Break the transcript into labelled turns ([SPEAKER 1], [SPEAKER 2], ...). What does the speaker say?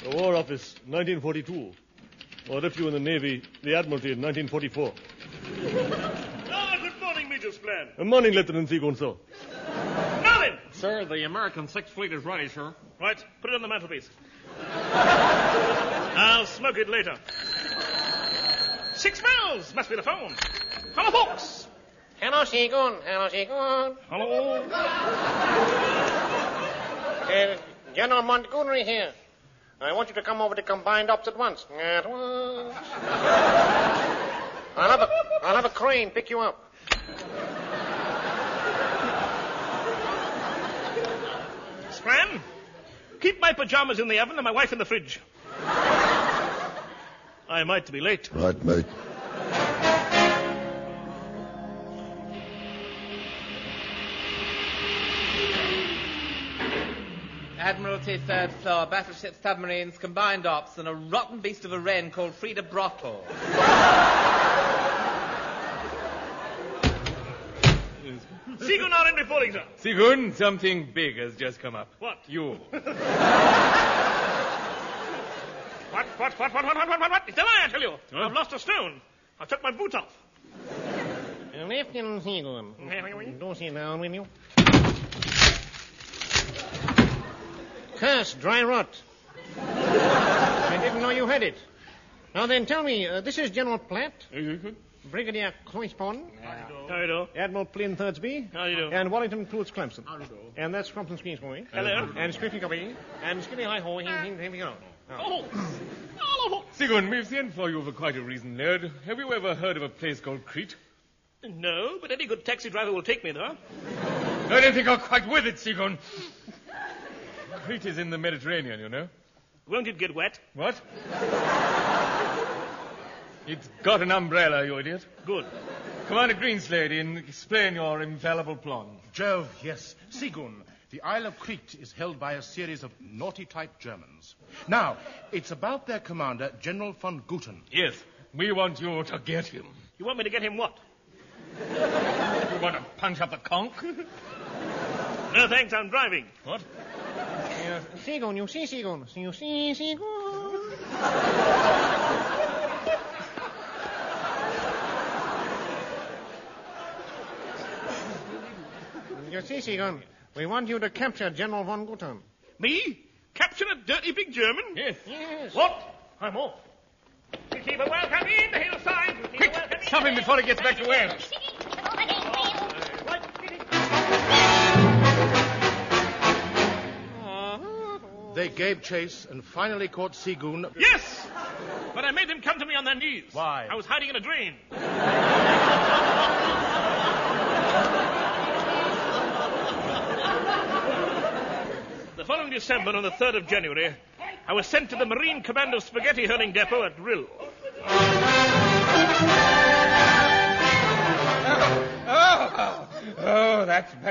[SPEAKER 1] The War Office, 1942. Or if you were in the Navy, the Admiralty in 1944.
[SPEAKER 2] Good morning, Major Splan.
[SPEAKER 1] Good morning, Lieutenant Seagoon, sir.
[SPEAKER 2] Now then.
[SPEAKER 3] Sir, the American Sixth Fleet is ready, sir.
[SPEAKER 2] Right, put it on the mantelpiece. I'll smoke it later. 6 miles must be the phone. Hello, folks.
[SPEAKER 4] Hello, Seagoon. Hello, Seagoon.
[SPEAKER 2] Hello.
[SPEAKER 4] General Montgomery here. I want you to come over to Combined Ops at once. At once. I'll have a crane pick you up.
[SPEAKER 2] Splan, keep my pajamas in the oven and my wife in the fridge. I might be late.
[SPEAKER 5] Right, mate.
[SPEAKER 6] Admiralty, 3rd floor, battleship, submarines, combined ops, and a rotten beast of a wren called Frida Brottle.
[SPEAKER 2] Seagoon are in reporting, sir.
[SPEAKER 3] Seagoon, something big has just come up.
[SPEAKER 2] What?
[SPEAKER 3] You.
[SPEAKER 2] What? It's a lie, I tell you.
[SPEAKER 3] Huh?
[SPEAKER 2] I've lost a stone. I took my boot off.
[SPEAKER 4] Lieutenant Seagoon, do sit down, will you? Curse, dry rot. I didn't know you had it. Now then, tell me, this is General Platt, Brigadier Cloyspon,
[SPEAKER 2] How do you do?
[SPEAKER 4] Admiral Flynn Thirdsby,
[SPEAKER 2] How do you do?
[SPEAKER 4] and Wellington Clouds Clemson. And that's Crumpton Squeezeboy.
[SPEAKER 2] Hello.
[SPEAKER 4] And Strictly Copy. And Skitty High Ho, here we go.
[SPEAKER 2] Oh. Hello.
[SPEAKER 3] Seagoon, we've sent for you for quite a reason, lad. Have you ever heard of a place called Crete?
[SPEAKER 2] No, but any good taxi driver will take me there.
[SPEAKER 3] I don't think you're quite with it, Seagoon. Crete is in the Mediterranean, you know.
[SPEAKER 2] Won't it get wet?
[SPEAKER 3] What? It's got an umbrella, you idiot.
[SPEAKER 2] Good.
[SPEAKER 3] Commander Greenslade, explain your infallible plan.
[SPEAKER 7] Jove, yes. Seagoon, the Isle of Crete is held by a series of naughty-type Germans. Now, it's about their commander, General von Guten.
[SPEAKER 3] Yes, we want you to get him.
[SPEAKER 2] You want me to get him what?
[SPEAKER 3] You want to punch up the conch?
[SPEAKER 2] No, thanks, I'm driving.
[SPEAKER 3] What?
[SPEAKER 4] Seagoon, you see Seagoon. You see Seagoon. You see, Seagoon, we want you to capture General von Guten.
[SPEAKER 2] Me? Capture a dirty big German?
[SPEAKER 3] Yes.
[SPEAKER 4] Yes.
[SPEAKER 2] What? I'm off. We keep a welcome in the hillside. We keep a welcome in.
[SPEAKER 3] Stop him before he gets back to Wales.
[SPEAKER 7] They gave chase and finally caught Seagoon.
[SPEAKER 2] Yes! But I made them come to me on their knees.
[SPEAKER 7] Why?
[SPEAKER 2] I was hiding in a drain. The following December, on the 3rd of January, I was sent to the Marine Commando Spaghetti Hurling Depot at Rill.
[SPEAKER 3] Oh, that's better.